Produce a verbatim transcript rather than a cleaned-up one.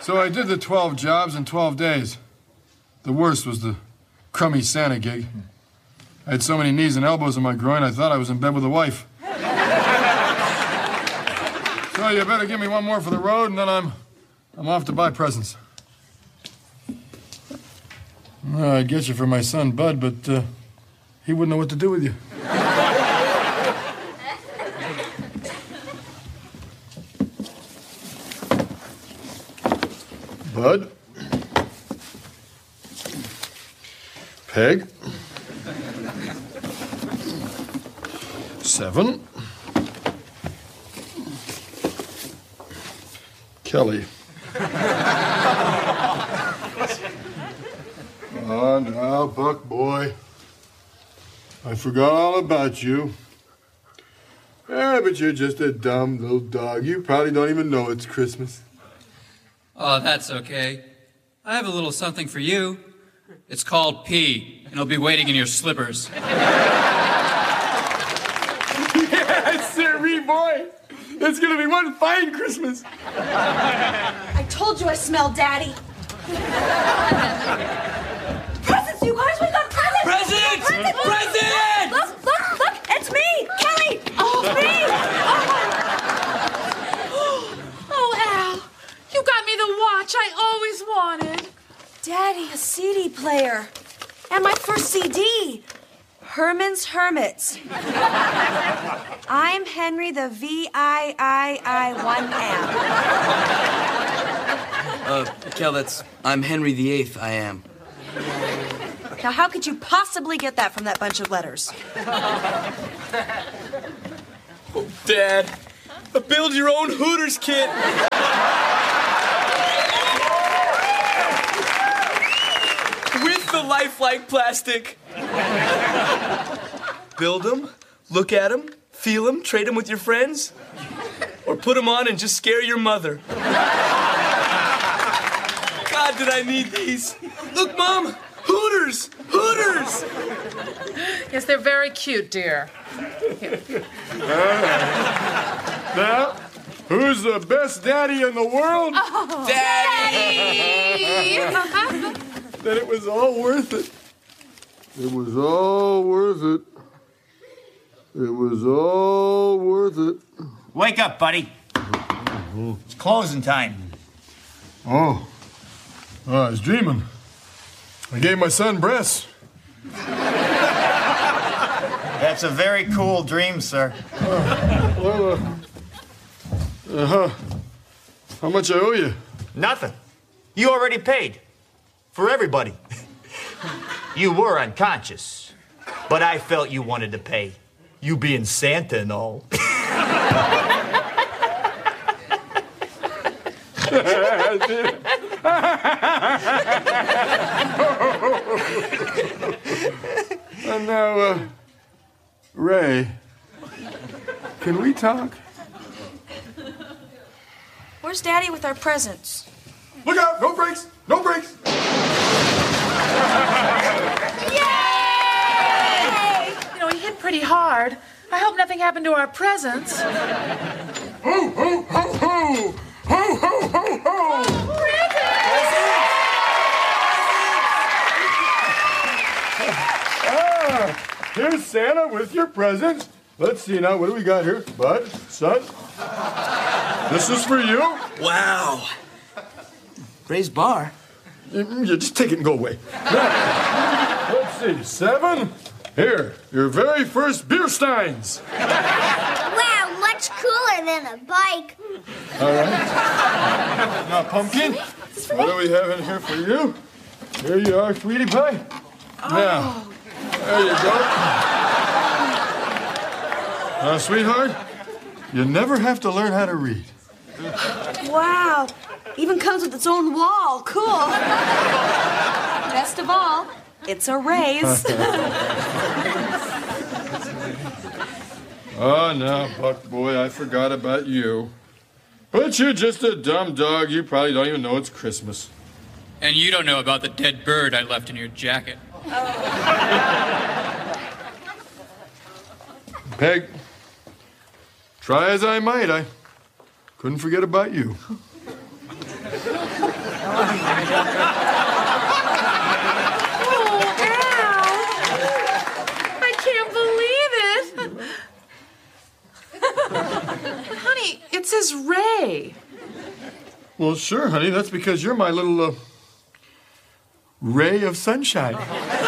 So I did the twelve jobs in twelve days. The worst was the crummy Santa gig. I had so many knees and elbows in my groin, I thought I was in bed with a wife. So you better give me one more for the road, and then I'm, I'm off to buy presents. Well, I'd get you for my son, Bud, but uh, he wouldn't know what to do with you. Bud. Peg. Seven. Kelly. Oh, now, Buck boy. I forgot all about you. Yeah, but you're just a dumb little dog. You probably don't even know it's Christmas. Oh, that's okay. I have a little something for you. It's called pee, and it'll be waiting in your slippers. Yes, sirree, boy. It's gonna be one fine Christmas. I told you I smell Daddy. Presents, you guys! We got presents! Presents! Presents! Presents! Look, look, look! It's me, Kelly. Oh, me! Oh. Oh, Al, you got me the watch I always wanted. Daddy, a C D player, and my first C D. Herman's Hermits. I'm Henry the V I I I one am. Uh, Kel, that's... I'm Henry the Eighth, I am. Now, how could you possibly get that from that bunch of letters? Oh, Dad, a build-your-own Hooters kit. With the lifelike plastic. Build them, look at them, feel them, trade them with your friends, or put them on and just scare your mother. God, did I need these? Look, Mom, Hooters, Hooters. Yes, they're very cute, dear. Now, who's the best daddy in the world? Oh, Daddy! Then it was all worth it. It was all worth it. It was all worth it. Wake up, buddy. It's closing time. Oh. Oh, I was dreaming. I gave my son breasts. That's a very cool dream, sir. Uh, well, uh, uh-huh. How much I owe you? Nothing. You already paid. For everybody. You were unconscious, but I felt you wanted to pay. You being Santa and all. And now, uh, Ray, can we talk? Where's Daddy with our presents? Look out! No brakes! No brakes! Yay! You know, he hit pretty hard. I hope nothing happened to our presents. Ho, ho, ho, ho! Ho, ho, ho, ho! Ah, here's Santa with your presents. Let's see now, what do we got here? Bud, son, this is for you. Wow. Raised bar. You just take it and go away. Now, let's see, seven. Here, your very first beer steins. Wow, much cooler than a bike. All right. Now, Pumpkin, what do we have in here for you? Here you are, sweetie pie. Now, there you go. Now, sweetheart, you never have to learn how to read. Wow. Even comes with its own wall. Cool. Best of all, it's a raise. Oh, now, Buck boy, I forgot about you. But you're just a dumb dog. You probably don't even know it's Christmas. And you don't know about the dead bird I left in your jacket. Peg, try as I might, I couldn't forget about you. I can't believe it. Honey, it says Ray. Well, sure, honey. That's because you're my little uh, ray of sunshine.